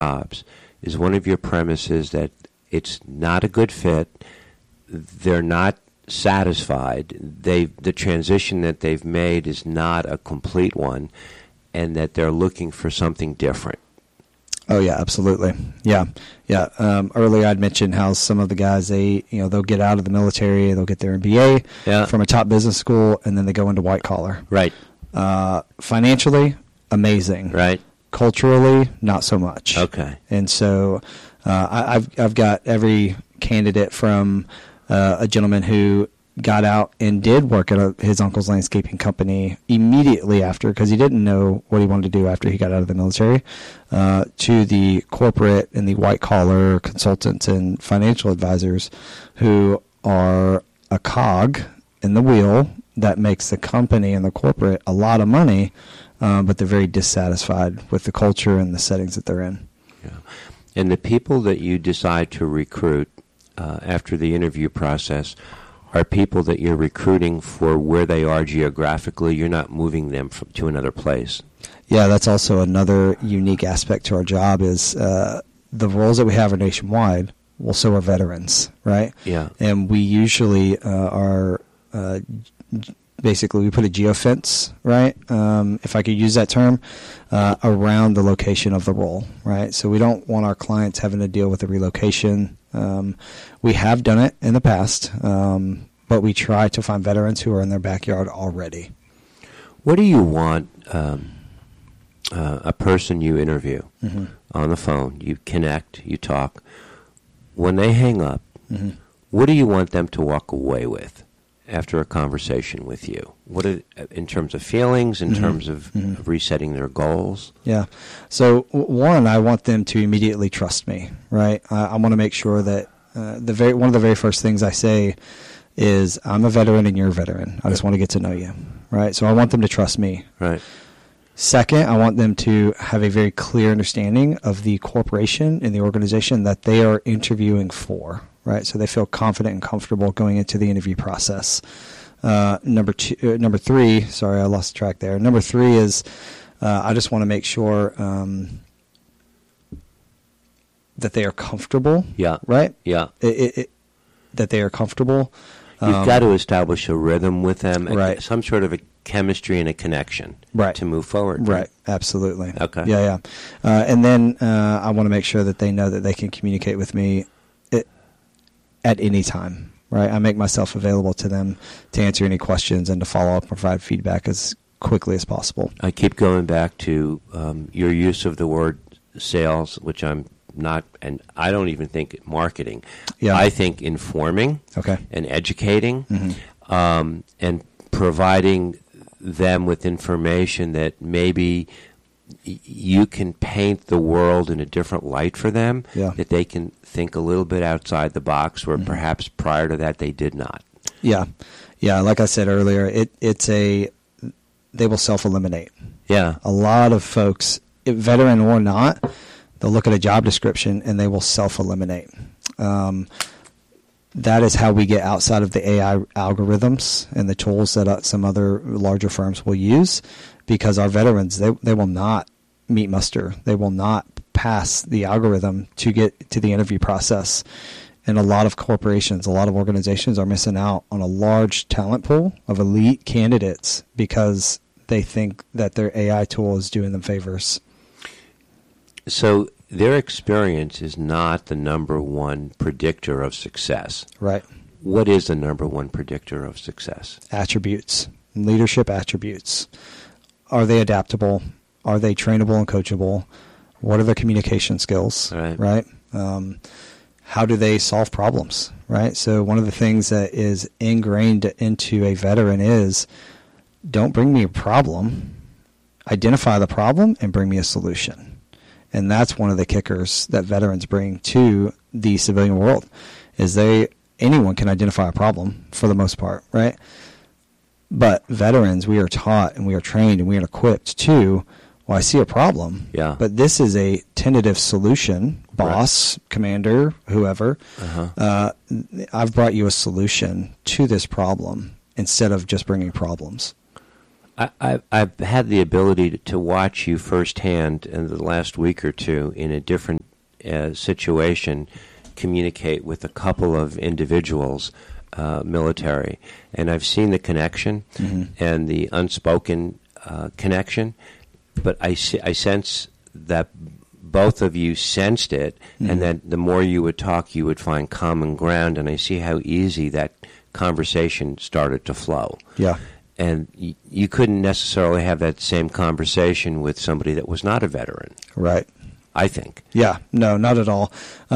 jobs, is one of your premises that it's not a good fit, they're not satisfied, the transition that they've made is not a complete one, and that they're looking for something different? Oh yeah, absolutely. Yeah. Earlier I'd mentioned how some of the guys, they'll get out of the military, they'll get their MBA from a top business school, and then they go into white collar. Right. Financially, amazing. Right. Culturally, not so much. Okay. And so I've got every candidate from a gentleman who got out and did work at his uncle's landscaping company immediately after, because he didn't know what he wanted to do after he got out of the military, to the corporate and the white-collar consultants and financial advisors who are a cog in the wheel that makes the company and the corporate a lot of money, but they're very dissatisfied with the culture and the settings that they're in. Yeah. And the people that you decide to recruit after the interview process are people that you're recruiting for where they are geographically. You're not moving them to another place. Yeah, that's also another unique aspect to our job is the roles that we have are nationwide. Well, so are veterans, right? Yeah. And we usually are basically we put a geofence, right? If I could use that term, around the location of the role, right? So we don't want our clients having to deal with a relocation. We have done it in the past, but we try to find veterans who are in their backyard already. What do you want a person you interview on the phone, you connect, you talk, when they hang up, what do you want them to walk away with after a conversation with you? What in terms of feelings, in terms of resetting their goals? Yeah. So one, I want them to immediately trust me, right? I want to make sure that one of the very first things I say is, I'm a veteran and you're a veteran. I just want to get to know you, right? So I want them to trust me. Right. Second, I want them to have a very clear understanding of the corporation and the organization that they are interviewing for, right? So they feel confident and comfortable going into the interview process. Number three, sorry, I lost track there. Number three is I just want to make sure that they are comfortable. Yeah. Right? Yeah. That they are comfortable. You've got to establish a rhythm with them, right? Some sort of a chemistry and a connection, right, to move forward. Right. Absolutely. Okay. Yeah. And then I want to make sure that they know that they can communicate with me at any time. Right. I make myself available to them to answer any questions and to follow up and provide feedback as quickly as possible. I keep going back to your use of the word sales, which I'm not, and I don't even think marketing. Yeah. I think informing, and educating, and providing them with information that maybe you can paint the world in a different light for them, that they can think a little bit outside the box where perhaps prior to that they did not. Yeah. Like I said earlier, they will self-eliminate. Yeah. A lot of folks, veteran or not, they'll look at a job description and they will self-eliminate. That is how we get outside of the AI algorithms and the tools that some other larger firms will use, because our veterans, they will not meet muster. They will not pass the algorithm to get to the interview process. And a lot of corporations, a lot of organizations are missing out on a large talent pool of elite candidates because they think that their AI tool is doing them favors. So their experience is not the number one predictor of success. Right. What is the number one predictor of success? Attributes, leadership attributes. Are they adaptable? Are they trainable and coachable? What are their communication skills? Right. How do they solve problems? Right. So one of the things that is ingrained into a veteran is, don't bring me a problem. Identify the problem and bring me a solution. And that's one of the kickers that veterans bring to the civilian world, is anyone can identify a problem for the most part, right? But veterans, we are taught and we are trained and we are equipped to, well, I see a problem, but this is a tentative solution, boss, commander, whoever. I've brought you a solution to this problem instead of just bringing problems. I've had the ability to watch you firsthand in the last week or two in a different situation communicate with a couple of individuals, military, and I've seen the connection and the unspoken connection, but I sense that both of you sensed it, and that the more you would talk, you would find common ground, and I see how easy that conversation started to flow. Yeah. And you couldn't necessarily have that same conversation with somebody that was not a veteran. Right. I think. Yeah. No, not at all.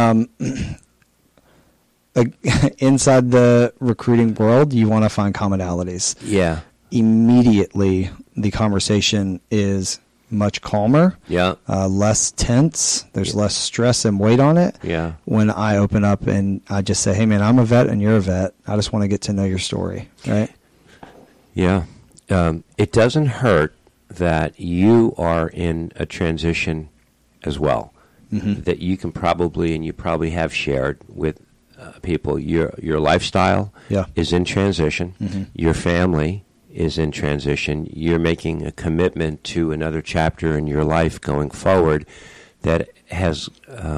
Inside the recruiting world, you want to find commonalities. Yeah. Immediately, the conversation is much calmer. Yeah. Less tense. There's less stress and weight on it. Yeah. When I open up and I just say, hey, man, I'm a vet and you're a vet. I just want to get to know your story. Right? Yeah. It doesn't hurt that you are in a transition as well. That you can probably, and you probably have shared with people, your lifestyle is in transition. Your family is in transition. You're making a commitment to another chapter in your life going forward that has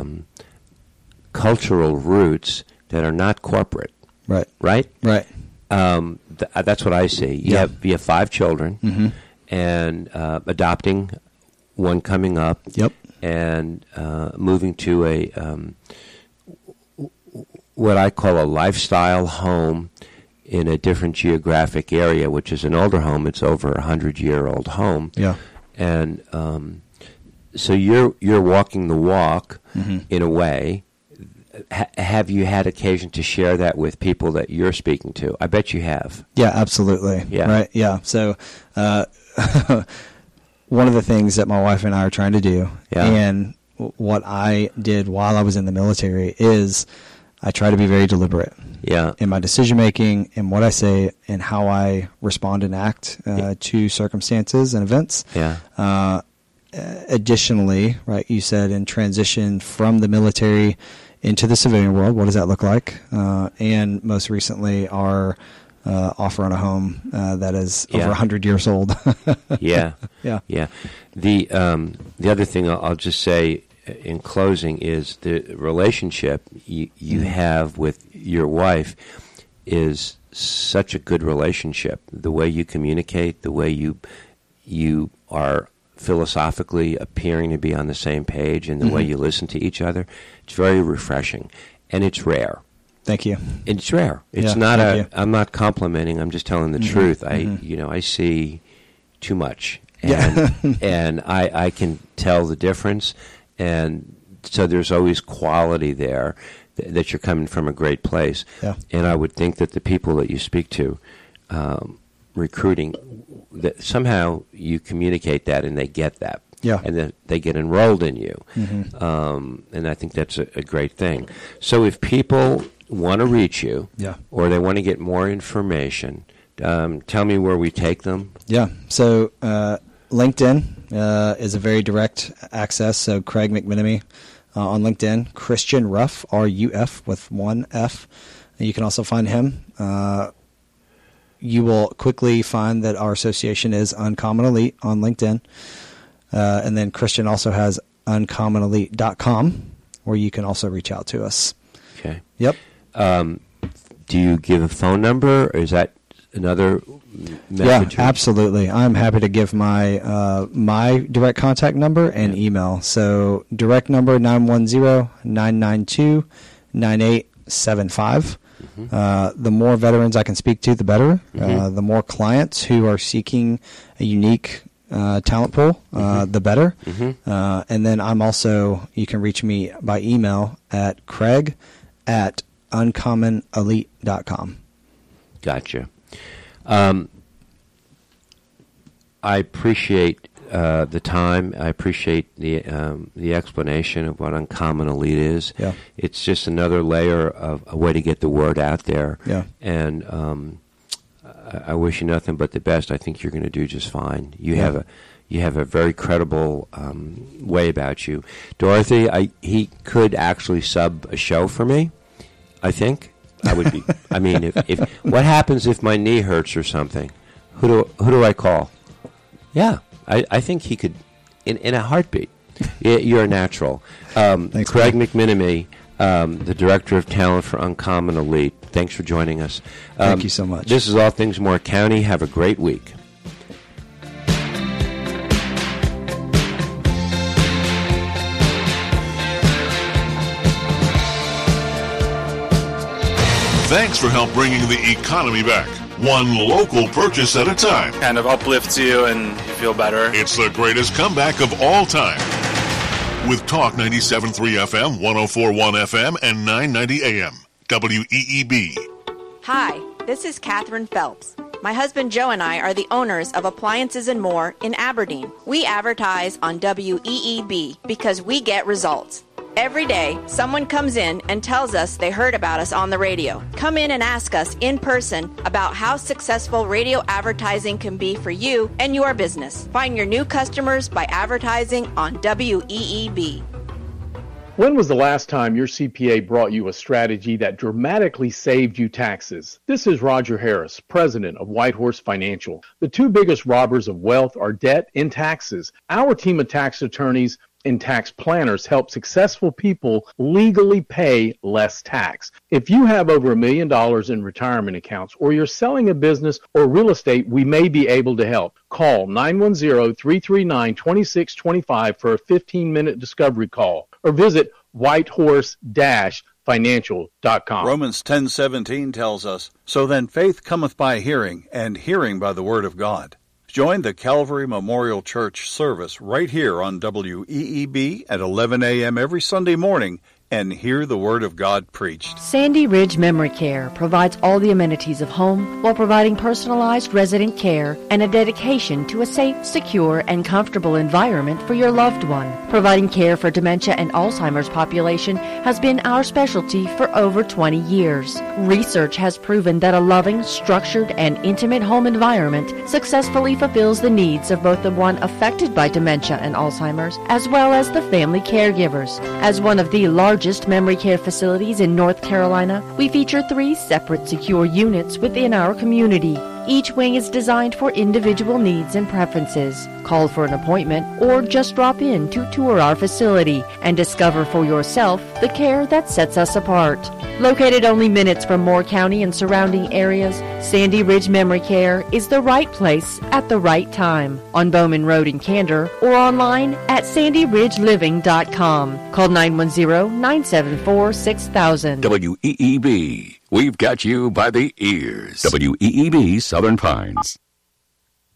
cultural roots that are not corporate. Right. Right? Right. That's what I see. You have 5 children, and adopting one coming up. Yep. And moving to a what I call a lifestyle home in a different geographic area, which is an older home. It's over 100-year-old home. Yeah. And so you're walking the walk in a way. Have you had occasion to share that with people that you're speaking to? I bet you have. Yeah, absolutely. Yeah. Right. Yeah. So one of the things that my wife and I are trying to do, and what I did while I was in the military, is I try to be very deliberate in my decision making and what I say and how I respond and act to circumstances and events. Yeah. Additionally, right, you said in transition from the military into the civilian world, what does that look like? And most recently, our offer on a home that is over 100 years old. Yeah. Yeah. The other thing I'll just say in closing is the relationship you have with your wife is such a good relationship. The way you communicate, the way you are philosophically appearing to be on the same page, and the way you listen to each other, it's very refreshing, and it's rare. Thank you. It's rare. It's not I'm not complimenting. I'm just telling the truth. I see too much, and I can tell the difference, and so there's always quality there that you're coming from a great place. Yeah. And I would think that the people that you speak to, recruiting, that somehow you communicate that and they get that. Yeah. And then they get enrolled in you. And I think that's a great thing. So if people want to reach you or they want to get more information, tell me where we take them. Yeah. So LinkedIn is a very direct access. So Craig McMenemy on LinkedIn. Christian Ruff, R-U-F with one F. And you can also find him. You will quickly find that our association is Uncommon Elite on LinkedIn. And then Christian also has uncommonelite.com, where you can also reach out to us. Okay. Yep. Do you give a phone number, or is that another message? Yeah, absolutely. I'm happy to give my my direct contact number and email. So direct number 910-992-9875. The more veterans I can speak to, the better. The more clients who are seeking a unique talent pool, the better. And then I'm also, you can reach me by email at craig@uncommonelite.com. Gotcha. I appreciate the time. I appreciate the explanation of what Uncommon Elite is. Yeah. It's just another layer of a way to get the word out there. Yeah. And I wish you nothing but the best. I think you're going to do just fine. You have a very credible way about you, Dorothy. He could actually sub a show for me. I think I would be. I mean, if what happens if my knee hurts or something? Who do I call? Yeah, I think he could, in a heartbeat. You're a natural. Thanks, Craig McMenemy, the Director of Talent for Uncommon Elite. Thanks for joining us. Thank you so much. This is All Things Moore County. Have a great week. Thanks for help bringing the economy back, one local purchase at a time. Kind of uplifts you and you feel better. It's the greatest comeback of all time. With Talk 97.3 FM, 104.1 FM, and 990 AM. WEEB. Hi, this is Catherine Phelps. My husband Joe and I are the owners of Appliances and More in Aberdeen. We advertise on WEEB because we get results. Every day, someone comes in and tells us they heard about us on the radio. Come in and ask us in person about how successful radio advertising can be for you and your business. Find your new customers by advertising on WEEB. When was the last time your CPA brought you a strategy that dramatically saved you taxes? This is Roger Harris, president of Whitehorse Financial. The two biggest robbers of wealth are debt and taxes. Our team of tax attorneys and tax planners help successful people legally pay less tax. If you have over $1 million in retirement accounts or you're selling a business or real estate, we may be able to help. Call 910-339-2625 for a 15-minute discovery call or visit whitehorse-financial.com. Romans 10:17 tells us, "So then faith cometh by hearing, and hearing by the word of God." Join the Calvary Memorial Church service right here on WEEB at 11 a.m. every Sunday morning and hear the Word of God preached. Sandy Ridge Memory Care provides all the amenities of home while providing personalized resident care and a dedication to a safe, secure, and comfortable environment for your loved one. Providing care for dementia and Alzheimer's population has been our specialty for over 20 years. Research has proven that a loving, structured, and intimate home environment successfully fulfills the needs of both the one affected by dementia and Alzheimer's as well as the family caregivers. As one of the largest memory care facilities in North Carolina, we feature 3 separate secure units within our community. Each wing is designed for individual needs and preferences. Call for an appointment or just drop in to tour our facility and discover for yourself the care that sets us apart. Located only minutes from Moore County and surrounding areas, Sandy Ridge Memory Care is the right place at the right time on Bowman Road in Candor or online at sandyridgeliving.com. Call 910-974-6000. WEEB. We've got you by the ears. WEEB Southern Pines.